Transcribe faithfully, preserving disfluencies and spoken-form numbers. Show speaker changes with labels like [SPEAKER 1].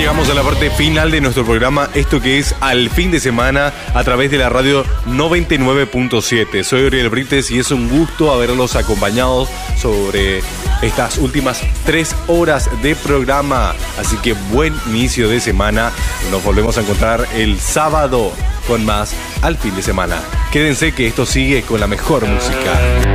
[SPEAKER 1] llegamos a la parte final de nuestro programa, esto que es Al Fin de Semana a través de la radio noventa y nueve punto siete. Soy Oriel Brites y es un gusto haberlos acompañado sobre estas últimas tres horas de programa. Así que buen inicio de semana. Nos volvemos a encontrar el sábado con más Al Fin de Semana. Quédense que esto sigue con la mejor música.